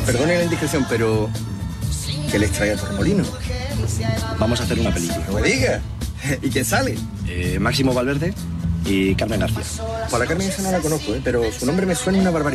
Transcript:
Perdone la indiscreción, pero ¿qué les trae a Torremolinos? Vamos a hacer una película. No me diga. ¿Y quién sale? Máximo Valverde y Carmen García. Por la Carmen esa no la conozco, pero su nombre me suena una barbaridad.